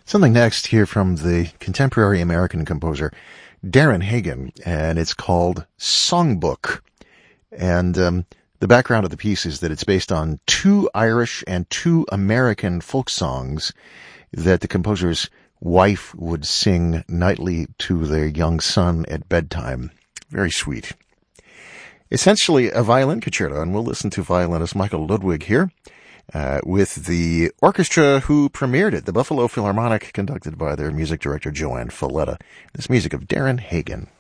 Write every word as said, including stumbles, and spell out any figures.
Something next here from the contemporary American composer Darren Hagen, and it's called Songbook. And um, the background of the piece is that it's based on two Irish and two American folk songs that the composer's wife would sing nightly to their young son at bedtime. Very sweet. Essentially a violin concerto, and we'll listen to violinist Michael Ludwig here uh, with the orchestra who premiered it, the Buffalo Philharmonic, conducted by their music director Joanne Falletta. This music of Darren Hagen.